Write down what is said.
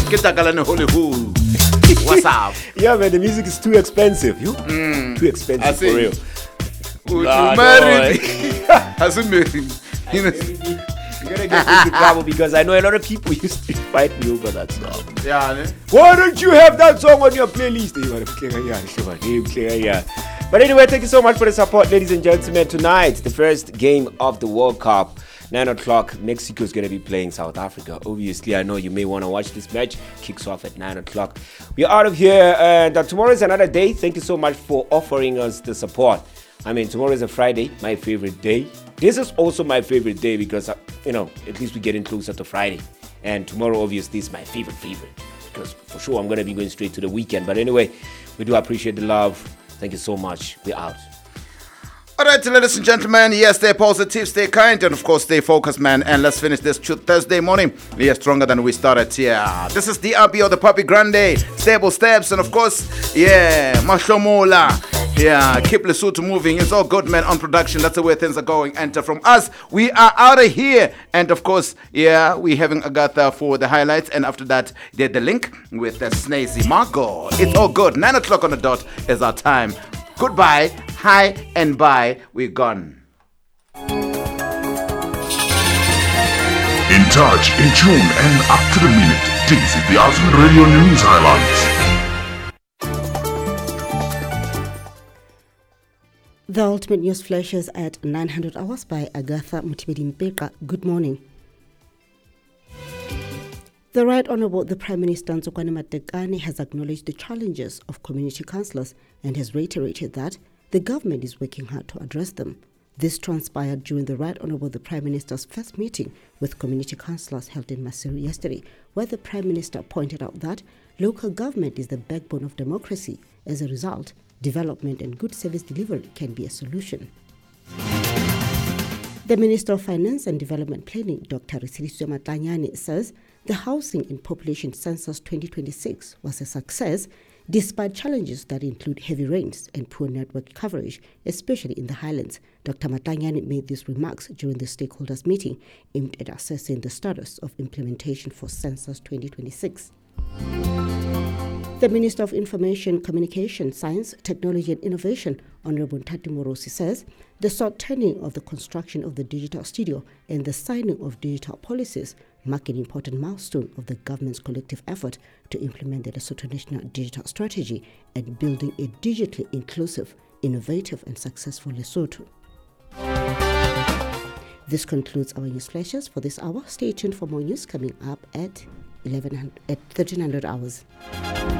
Get Takalane Hollywood. What's up? Yeah, man, the music is too expensive. Too expensive for real. You married? Has he married? You gotta get into trouble because I know a lot of people used to fight me over that song. Yeah, why don't you have that song on your playlist? But anyway, thank you so much for the support, ladies and gentlemen. Tonight, the first game of the World Cup. 9 o'clock, Mexico is going to be playing South Africa. Obviously, I know you may want to watch this match. Kicks off at 9 o'clock. We're out of here, and tomorrow is another day. Thank you so much for offering us the support. I mean, tomorrow is a Friday, my favorite day. This is also my favorite day because, at least we're getting closer to Friday. And tomorrow, obviously, is my favorite. Because for sure, I'm going to be going straight to the weekend. But anyway, we do appreciate the love. Thank you so much. We're out. All right, ladies and gentlemen, yes, stay positive, stay kind, and of course, stay focused, man. And let's finish this Thursday morning. We are stronger than we started. Yeah, this is the RPO, the Papi Grande, Stable Steps, and of course, Mashomola. Yeah, keep Lesotho moving. It's all good, man, on production. That's the way things are going. And from us, we are out of here. And of course, we're having Agatha for the highlights. And after that, there's the link with the Snazy Marco. It's all good. 9 o'clock on the dot is our time. Goodbye, hi, and bye. We're gone. In touch, in tune, and up to the minute. This is the Ultimate Radio News Highlights. The Ultimate News flashes at 900 hours by Agatha Mutibedi-Mpeka. Good morning. The Right Honourable the Prime Minister Ntsokwane Matekane has acknowledged the challenges of community councillors and has reiterated that the government is working hard to address them. This transpired during the Right Honourable the Prime Minister's first meeting with community councillors held in Maseru yesterday, where the Prime Minister pointed out that local government is the backbone of democracy. As a result, development and good service delivery can be a solution. The Minister of Finance and Development Planning, Dr. Risiliso Matlanyane, says the Housing and Population Census 2026 was a success despite challenges that include heavy rains and poor network coverage, especially in the highlands. Dr. Matlanyane made these remarks during the stakeholders meeting aimed at assessing the status of implementation for Census 2026. The Minister of Information, Communication, Science, Technology and Innovation, Honorable Ntati Morosi, says the short turning of the construction of the digital studio and the signing of digital policies mark an important milestone of the government's collective effort to implement the Lesotho National Digital Strategy and building a digitally inclusive, innovative and successful Lesotho. This concludes our news flashes for this hour. Stay tuned for more news coming up at 1300 hours.